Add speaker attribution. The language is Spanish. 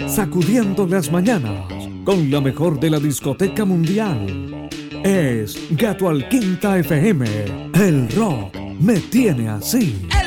Speaker 1: sacudiendo las mañanas con la mejor de la discoteca mundial. Es Gato al Quinta FM. El rock me tiene así.